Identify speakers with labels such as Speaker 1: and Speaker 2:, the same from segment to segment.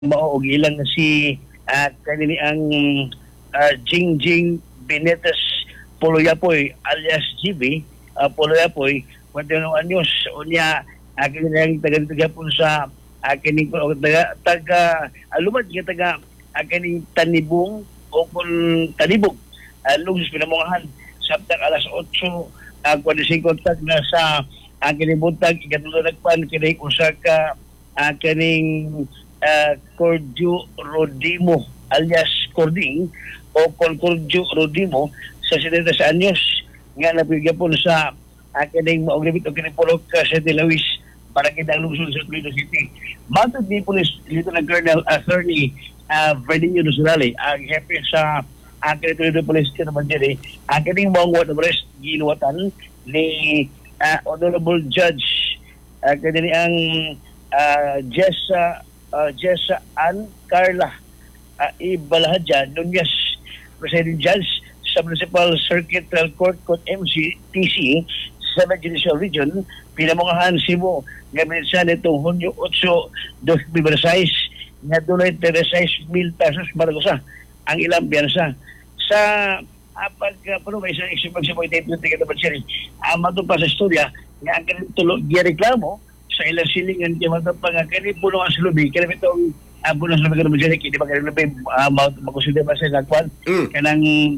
Speaker 1: mao og ilang na si kanini ang Jingjing Benitez Poloyapoy alias GB Poloyapoy 41 anyos unya kanini taga po sa kini taga alumad nga taga kini Tanibong o kung Tanibog lungsod Pinamungahan sabtang alas 8:45 tag na sa kini buntag ikatulagpan kini usa ka kaning Cordio Rodimo alias Cording o Cordio Rodimo sa 70 anyos nga napigapon sa kaning maogribit o kining pulok sa Delawis para kitang lungsod sa Toledo City. Matod ni Police Lieutenant Colonel Attorney Verdinio Dosolali ang hepe sa kining Toledo Police naman diri ang kining mga arrest ginuwatan ni Honorable Judge kanini ang Jessa Ann Carla Ibalahadja Nunez, Presiding Judge sa Municipal Circuit Trial Court MCTC sa Judicial Region, Pinamungahan, Cebu, nga minsan itong Hunyo 8, 2026 nga dunay 36,000 pesos maragosa ang ilang biyansa. Sa may isang eksipag sa mga ito, matupad sa istorya nga ang kanil tulog gireklamo sa ilang silingan kaya matapang kanil puno ang silubi kaya itong puno ang silubi ka naman dyan hindi ba kanil lubi makusundi ba sa nagkuhan kanang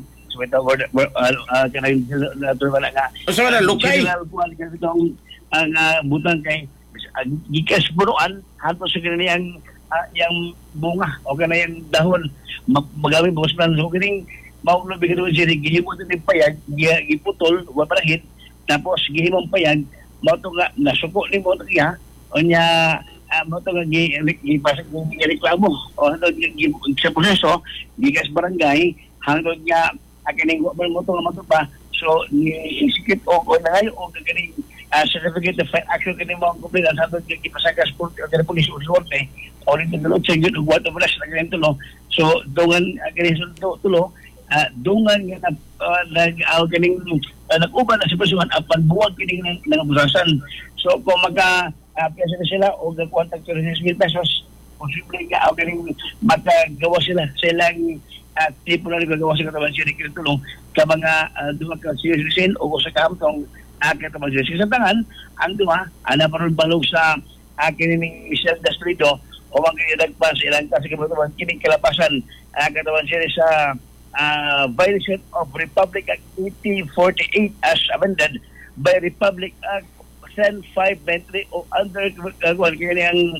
Speaker 1: kanang naturwala nga
Speaker 2: lukay
Speaker 1: itong ang butang kay gikas punuan hato sa kanil yung bunga o kanil yung dahon magamit bukas na so kaning maulog ka naman dyan gihimot ng payag giputol waparahit tapos gihimong payag mo ito nga nasuko ni mo ito nga o niya mo ito nga gipasok ng reklamo o sa proseso gigas barangay hanggang niya akining mo ito nga mo ito pa so ni-execute o nangayo o kagaling certificate of action kaning mga kumplin at hanggang gipasagas po kagaling police o sorte o rin tulog sa yun o guwato mo na sa kagaling tulo so dungan kagaling tulo dungan nga ganing nag-uban na sitwasyon apan buwag kining nangabusasan. So kung piyasa na sila o gagawang tag 36,000 pesos, posible nga o ganing magagawa sila sa ilang tipo na gagawa sila katawan siya rin tulong ka mga duha ka citizen o sa kahamtong katawan siya. Sa tangan, ang duha, naparoon balog sa kining Michelle Dastrito o mga kinagpas ilang kasi katawan kining kalapasan katawan siya sa violation of Republic Act 1848 as amended by Republic Act 10593 o under kanyang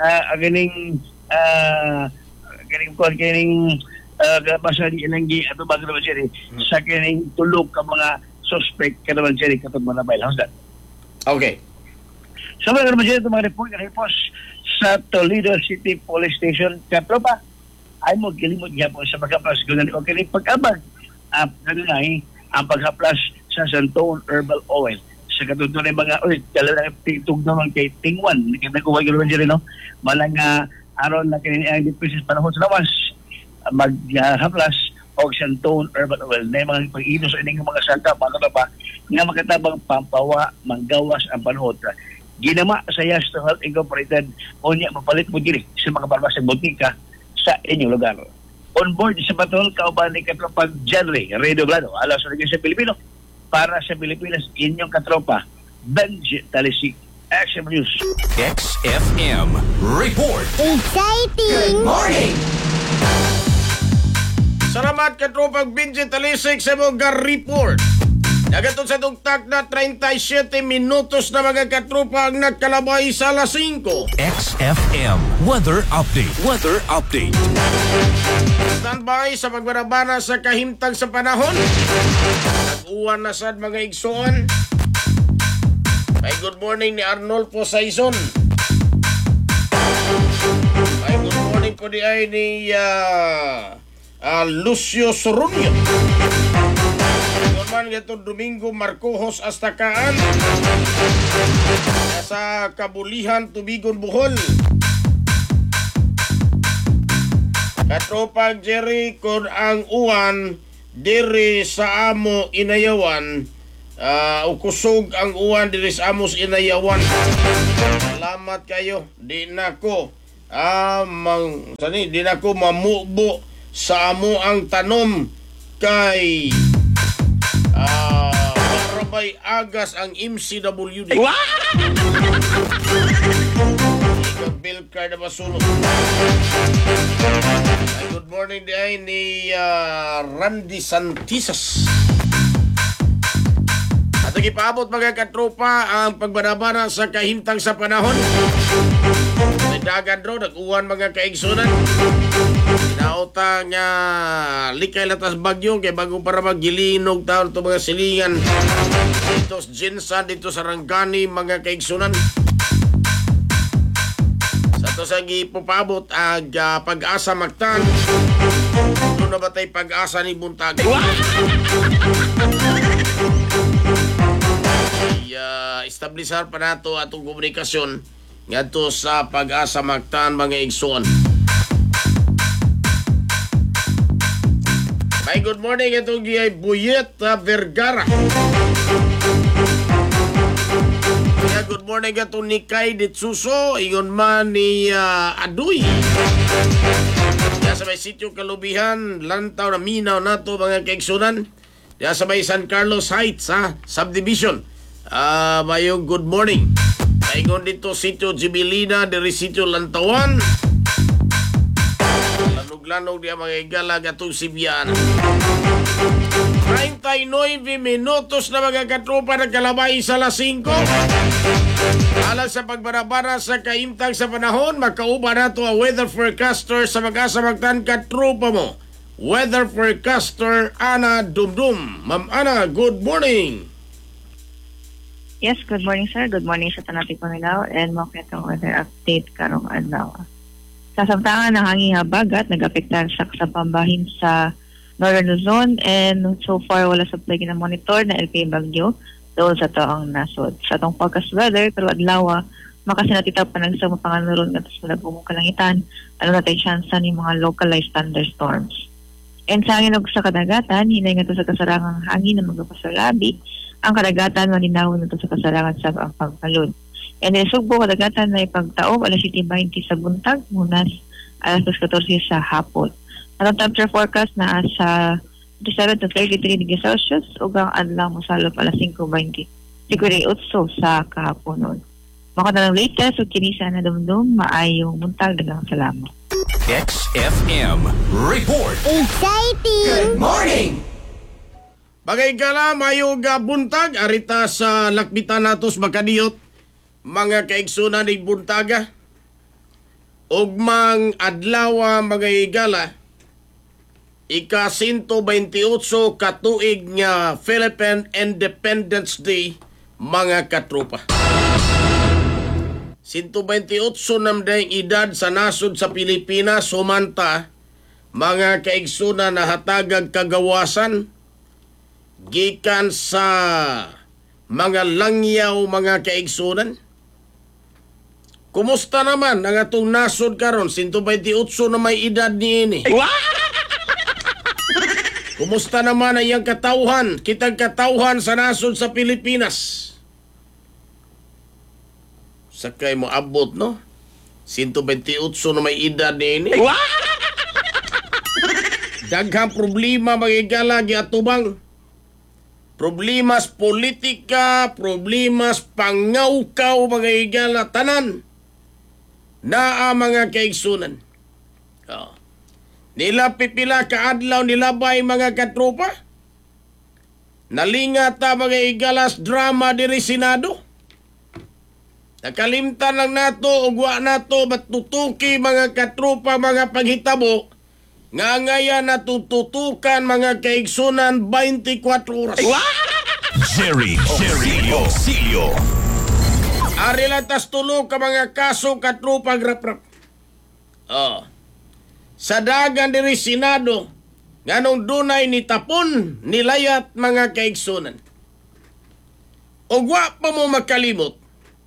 Speaker 1: ganing basa ni Ilanggi ato bago naman siya sa kanyang tulog ka mga suspect ka naman siya katong mga bail. How's that?
Speaker 2: Okay.
Speaker 1: So mga naman siya itong mga report sa Toledo City Police Station katropa ay mo gilimot gyapon sa pagkaplas gunan o kini pag-abag kanunay ang paghaplas sa Santon Herbal Oil sa katutunan mga dala tugtog naman kay Tingwan nakita ko wag naman diri no malang aron na kini ang depression panahon sa lawas maghaplas og Santon Herbal Oil na mga pag-inos sa ining mga sangka para ba nga makatabang pampawa manggawas ang panahon ginama sa Yasto Health Incorporated o niya mapalit mo diri sa mga barbasang botika sa inyong lugar. On board sa patrol, kauban ni katropang Janry Redoblado, alas sa sa Pilipino, para sa Pilipinas, inyong katropa, Benji Talisik, XM News.
Speaker 3: XFM Report.
Speaker 4: Exciting!
Speaker 3: Good morning!
Speaker 2: Salamat katropang Benji Talisik sa mga report. Nagatod sa tugtak na 37 minutos na mga katropa ang nagkalabay sa alas 5.
Speaker 3: XFM Weather Update. Weather Update.
Speaker 2: Standby sa pagbarabana sa kahimtang sa panahon. Nag-uwan na sad mga igsoon. May good morning ni Arnolfo Saison. May good morning po di ay ni Lucio Sorunio. Norman gato Domingo Marcojos Astakaan sa Kabulihan, Tubigon, Bohol. Katropag Jerry kon ang uwan diri sa amo Inayawan ukusog ang uwan diri sa amos Inayawan. Salamat kayo. Di na ko Sani, di na ko mamubo sa amo ang tanom kay Marabay Agas ang MCWD. Bill card na masulong. Good morning day ni Randy Santisas. At ipaabot mga katropa ang pagbarabara sa kahimtang sa panahon. May dagan ro, nag-uwan mga kaigsunan. Sinautang likay latas bagyo kay bago para maggilinog taon ito mga silingan. Dito sa Jinsan, dito sa Rangani mga kaigsunan. Sa to sa gipupabot ang pag-asa magtan. Doon na ba tayo pag-asa ni Buntag? Establisar pa nato atong komunikasyon ngadto sa pag-asa magtan mga igsoon. May good morning itong giyay Buyet Vergara. Good morning itong ni Kay Ditsuso, ingon man ni Aduy. Diya sa may sityo Kalubihan, lantaw na minaw nato mga kaigsunan. Diya sa may San Carlos Heights, subdivision. Mayong good morning. Ingon dito sityo Jibilina, diri sityo Lantawan. Lanog diya mga igala gatong Sibiana. 39 minutos na mga katropa nagkalabay sa alas 5. Alang sa pagbarabara sa kaimtang sa panahon, makauba na to ang weather forecaster sa mag-asa magtan katropa mo. Weather forecaster Ana Dumdum. Ma'am Ana, good morning.
Speaker 4: Yes, good morning sir. Good morning sa Tanatig Pamilaw and mo kitong weather update karong adlaw. Sa samtangan ng hangin habagat nag-apektahan sa pambahin sa Northern Luzon and so far wala sa play na monitor na LPA Bagyo doon sa toong nasod. Sa atong forecast weather pero adlaw makasinatita pa ng sa mapanganuron nga sa labong kalangitan ano na tayo chance ni mga localized thunderstorms. And sa hangin sa kadagatan hinay nga to sa kasarangang hangin na magpasalabi ang kadagatan malinawon nito sa kasarangan sa ang pagkalod. And in Sugbo, kadagatan na ipagtaob alas 7:20 sa buntag, munas alas 14 sa hapon. Ang temperature forecast na sa 27 to 33 degrees Celsius ug ang adlaw mosalop alas 5:20. Siguro sa kahapon nun. Maka ng latest ug kini sa Dumdum maayong buntag, daghang salamat.
Speaker 3: XFM Report.
Speaker 5: Exciting!
Speaker 3: Good morning!
Speaker 2: Bagay kala mayong buntag arita sa lakbitan natos makadiyot mga kaigsunan ni buntaga ugmang adlaw mga igala ika 128 katuig nga Philippine Independence Day mga katropa. 128 namdayng edad sa nasod sa Pilipinas sumanta mga kaigsunan na hatagag kagawasan gikan sa mga langyaw mga kaigsunan. Kumusta naman ang atong nasod karon 128 na may edad niini? Kumusta naman ang iyang katawhan, kitang katawhan sa nasod sa Pilipinas? Sakay mo abot no? 128 na may edad niini. Daghang problema magigala giatubang. Problemas politika, problemas pangawkaw mga igala tanan na mga kaigsunan. Nila pipila kaadlaw nilabay mga katropa. Nalingat mga igalas drama diri Senado. Nakalimtan lang nato ugwa nato batutuki mga katropa mga paghitabo nga ngayon natututukan mga kaigsunan 24 oras.
Speaker 3: Jerry Osilio.
Speaker 2: Ari lantas tulo ka mga kaso katropa graprap. Sa dagan diri Senado nganong dunay nitapon nilayat mga kaigsunan. O wa pa mo makalimot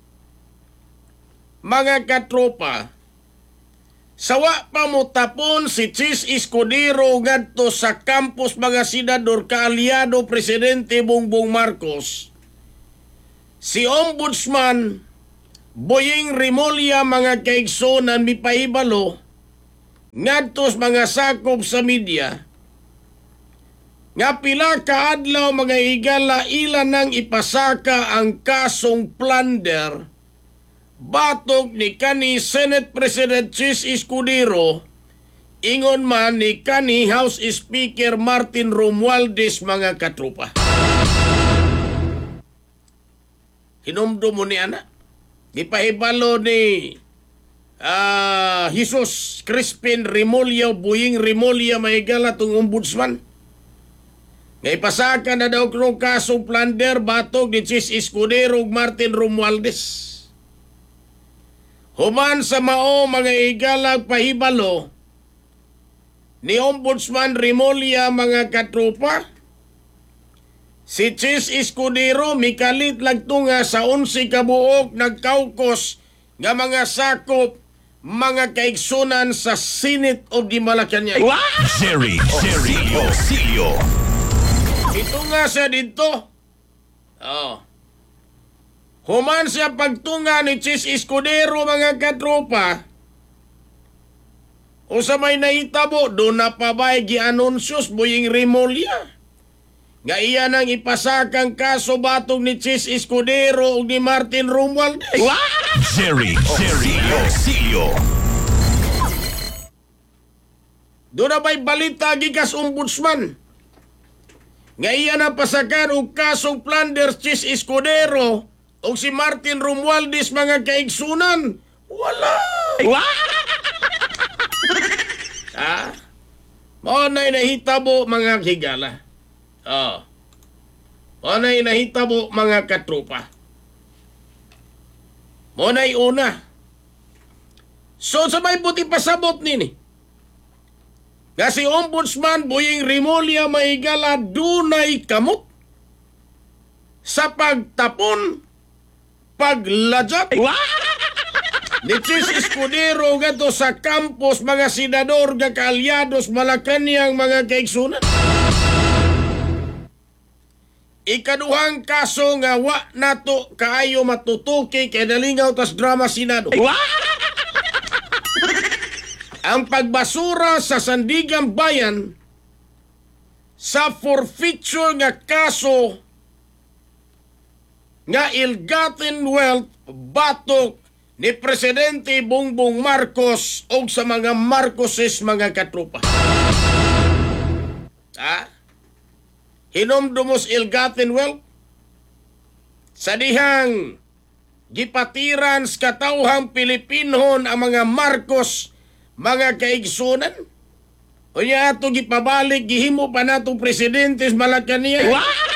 Speaker 2: mga katropa, sawa pa mo tapon si Chis Escudero ngadto sa campus mga senador kaalyado Presidente Bongbong Marcos, si Ombudsman Boying Rimulya mga kaigsonan mipahibalo ngadtos mga sakop sa media nga pila ka adlaw mga higala ila nang ipasaka ang kasong plunder batok ni kani Senate President Chis Escudero ingon man ni kani House Speaker Martin Romualdez mga katropa. Hinumdum mo ni ana. Gipahibalo ni Jesus Crispin Rimulya, Boying Rimulya mahigala tong ombudsman. Nga ipasaka na daw kung kasong plunder batok ni Chis Escudero ug Martin Romualdez. Human sa mao mga higalag pahibalo ni Ombudsman Rimulya mga katropa, si Chis Escudero mikalit lang tunga sa 11 kabuok nagkaukos nga mga sakop mga kaigsunan sa Senate of the Malacañang.
Speaker 3: Jerry Osilio.
Speaker 2: Ito nga siya dito. Human siya pagtunga ni Chis Escudero mga katropa, o sa may nahitabo, doon na pa ba'y gi-anunsyos Boying Rimulya nga iya nang ipasakang kaso batong ni Chis Escudero o ni Martin Romualdez.
Speaker 3: Jerry Osilio.
Speaker 2: Doon na ba'y balita gikas ombudsman nga iya na pasakan og kasong plunder Chis Escudero o si Martin Romualdez mga kaigsunan. Wala. Mao na'y nahitabo mga higala. Mao na'y nahitabo mga katropa. Mao na'y una. So sabay puti pasabot nini. Kasi Ombudsman Boying Rimulya mahigala dunay kamot sa pagtapon, paglajat ni Chis Escudero gato sa campus mga senador nga kaalyados Malacañang mga kaigsunan. Ikaduhang kaso nga wa nato kaayo matutuki kay nalingaw tas drama Senado. Ang pagbasura sa Sandigan Bayan sa forfeiture nga kaso nga ill-gotten wealth batok ni Presidente Bongbong Marcos o sa mga Marcoses mga katropa. Hinomdumos ill-gotten wealth sa dihang gipatiran sa katawhang Pilipinhon ang mga Marcos mga kaigsunan. O niya ato gipabalik gihimo pa natong presidente sa Malacañang.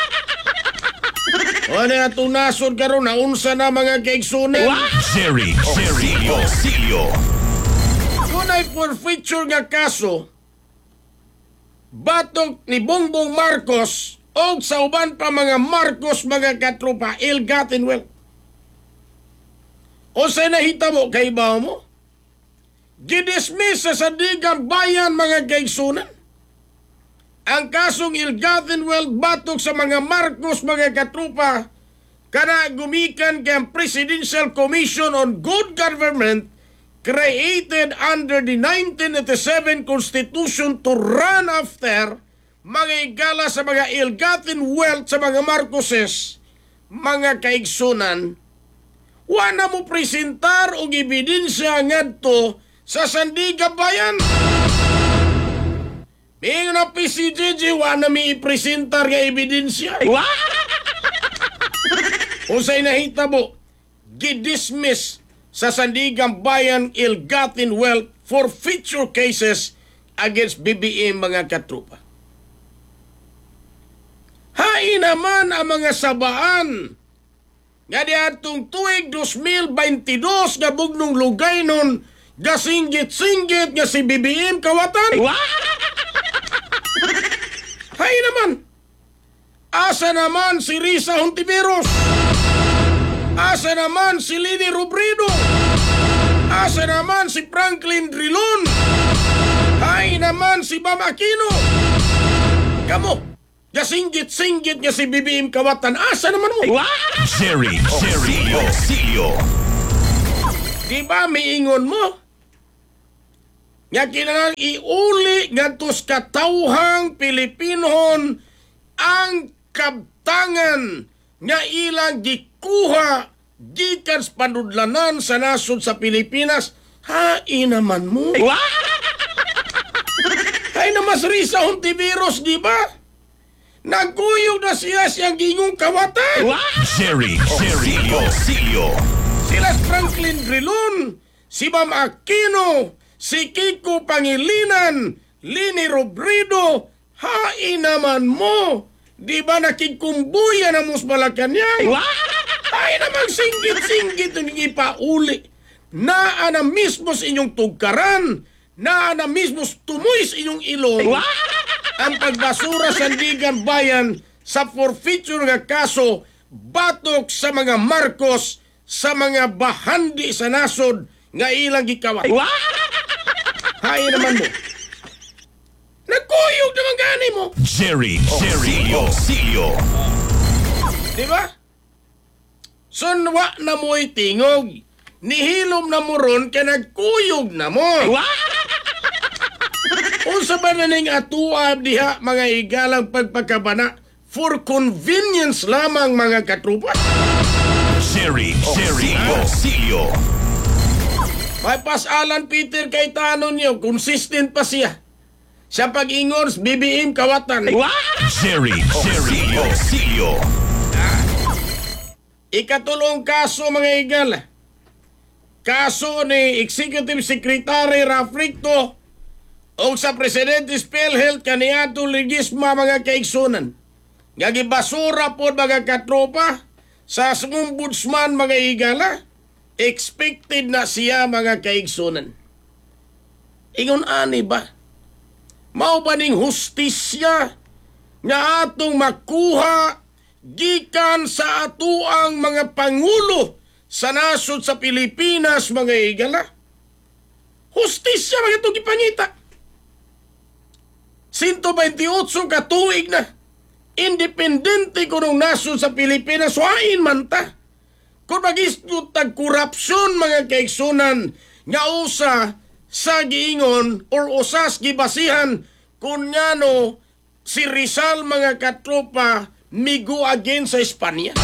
Speaker 2: O na ato nasod karon na unsa na mga kaigsunan.
Speaker 3: Jerry Osilio.
Speaker 2: Kunay forfeiture nga kaso batok ni Bongbong Marcos o sa uban pa mga Marcos mga katropa ill-gotten wealth. O sa nahitabo kay bawo mo? Gidismiss sa Sandigan Bayan mga kaigsunan ang kasong ill-gotten wealth batok sa mga Marcos mga katropa kana gumikan kay ang Presidential Commission on Good Government created under the 1987 Constitution to run after mga igala sa mga ill-gotten wealth sa mga Marcoses mga kaigsunan. Wala mo presentar o ebidensya ngadto sa Sandigan Bayan. May na PCJJ, wala mi ipresentar nga ebidensya. O sa'y nahitabo, gidismiss sa Sandigan Bayan ill-gotten wealth for future cases against BBM mga katropa. Hain naman ang mga sabaan nga diatong tuig 2022 nga bugnong lugay nun gasinggit-singgit nga si BBM kawatan. Hay naman. Asa naman si Risa Hontiveros? Asa naman si Lini Robredo? Asa naman si Franklin Drilon? Hay naman si Bam Aquino? Kamo, gasinggit-singgit nga si BBM kawatan. Asa naman mo?
Speaker 3: Jerry Osilio.
Speaker 2: Di ba miingon mo? Nga kinahanglan iuli ngadtos katawhang Pilipinon ang kabtangan nga ilang gikuha gikan sa panudlanan sa nasod sa Pilipinas. Hain naman mo. Hay na mas Risa Hontiveros, di ba? Nagkuyog na siyang gingong kawatan.
Speaker 3: Jerry Osilio.
Speaker 2: Sila Franklin Drilon, si Ma'am Aquino, si Kiko Pangilinan, Lini Robredo, hain naman mo. Di ba nakikumbuya na mus Malacanang? Hain naman singgit-singgit yung ipauli. Na na mismo sa inyong tugkaran, na mismo tumoy sa inyong ilong, ang pagbasura sa Sandigan Bayan sa forfeiture nga kaso batok sa mga Marcos sa mga bahandi sa nasod nga ilang gikawat. Hay naman mo. Nagkuyog naman gani mo.
Speaker 3: Jerry Osilio.
Speaker 2: Di ba? Sunwa na mo'y tingog. Nihilom na mo ron kaya nagkuyog na mo. Unsa ba na ning atuab diha mga igalang pagpagkabana for convenience lamang mga katrupa?
Speaker 3: Jerry Osilio.
Speaker 2: May pasalan Peter kay tanon niyo, consistent pa siya. Siya pag-ingon, BBM kawatan.
Speaker 3: Jerry Osilio.
Speaker 2: Ikatulong kaso mga igala. Kaso ni Executive Secretary Rafricto o sa Presidente's PhilHealth kaniadtong legisma mga kaigsunan. Nga gibasura po mga katropa sa ombudsman mga igala. Expected na siya mga kaigsunan. Ingon ani ba? Mao ba ning hustisya nga atong makuha gikan sa atuang mga pangulo sa nasod sa Pilipinas mga igala? Hustisya mga itong ipangita. 128 katuig na. Independente ko nung nasod sa Pilipinas. Wain man ta. Kung mag-istut tag-korupsyon mga kaigsunan nga usa sa giingon or usas gibasihan kung ngano si Rizal mga katropa migo again sa Espanya.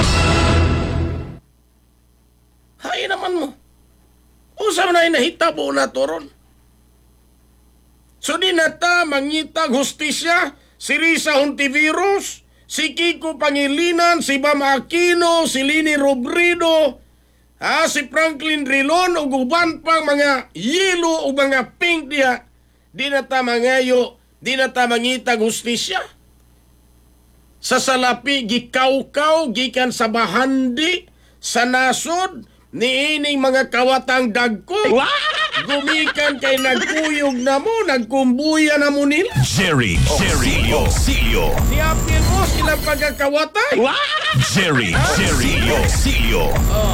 Speaker 2: Hay naman mo. Usa man ay nahitabo na toron. So di na ta mangitag hustisya si Risa Hontiveros, si Kiko Pangilinan, si Ma'am Aquino, si Lini Robredo, si Franklin Drilon, o uban pang mga yelo o mga pink diha. Di na ta mangayo, di na ta mangitag hustisya. Sa salapi, gikaw-kaw, gikan sa bahandi, sa nasod, niining mga kawatang dagko. Gumikan kay nagkuyog na mo, nagkumbuya na mo nila.
Speaker 3: Jerry Osilio.
Speaker 2: Niapin mo sila pagkakawatan.
Speaker 3: Jerry Osilio.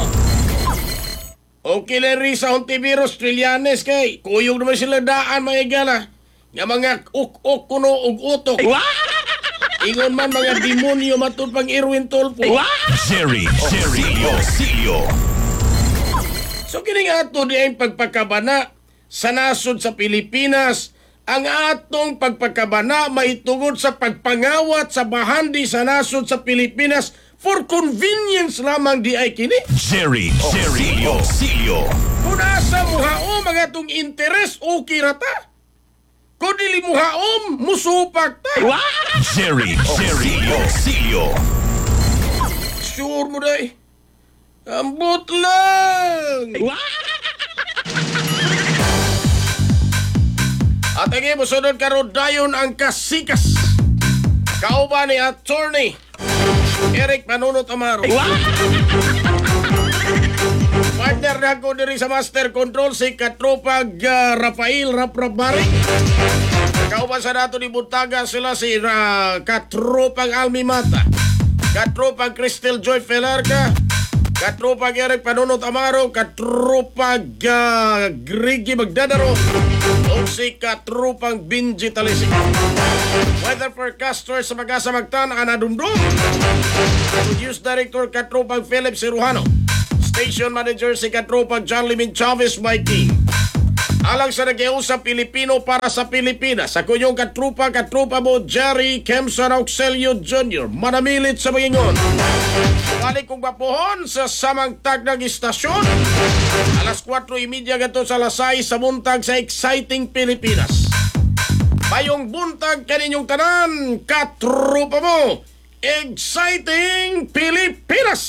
Speaker 2: Okay na Risa Hontiveros, Trillanes kay kuyog naman sila daan mga igala. Nga mga uk-uk kuno ug utok. Ingon man mga demonyo matud pang Irwin Tolpo.
Speaker 3: Jerry Osilio.
Speaker 2: So kining ato di ay pagpakabana sa nasod sa Pilipinas. Ang atong pagpakabana maitungod sa pagpangawat sa bahandi sa nasod sa Pilipinas for convenience lamang di ay kini.
Speaker 3: Jerry Osilio.
Speaker 2: Kung asa muhaom mga itong interes, okay rata. Kung dili muhaom, musupak ta.
Speaker 3: Jerry Osilio.
Speaker 2: Sure mo day. Ambot lang. At ang musunod karon dayon ang kasikas. Kauban ni Attorney Eric Manunot Amaro. Partner na ko diri sa Master Control si Katropag Rafael Raprabari. Kauban sa nato ni Buntaga sila si Katropag Almi Mata, Katropag Crystal Joy Felarca, Katropag Eric Manunot Amaro, Katropag Grigi Magdadaro, o si Katropag Binji Talisik. Weather forecaster sa Magasa Magtan, Ana Dumdum. Produce Director Katropag Philip Cirujano. Station Manager si Katropa John Limin Chavez Mikey. Alang sa nagiusap Pilipino para sa Pilipinas, ako yung katropa mo Jerry Kemson Auxilio Jr. Manamilit sa Mangingon. Balik kong bapuhon sa samangtag ng istasyon. Alas 4:30 gato sa Lasay sa buntag sa Exciting Pilipinas. Mayong buntag kaninyong tanan, katropa mo, Exciting Pilipinas!